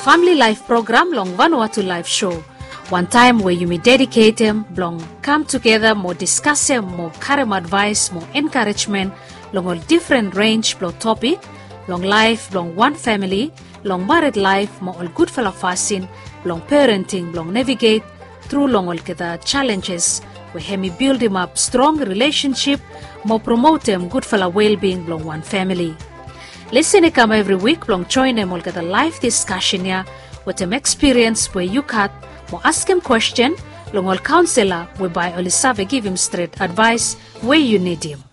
family life program long Vanuatu live show. One time where you may dedicate them, long come together, more discuss them, more carem advice, more encouragement, long all different range, long topic, long life, long one family, long married life, more all good fella fasting, long parenting, long navigate through long all the challenges, where hemi build him up strong relationship, more promote them good fella well-being, long one family. Listen to come every week, long join them all get a live discussion here, with them experience where you cut, more ask him question, long all counselor, whereby all give him straight advice where you need him.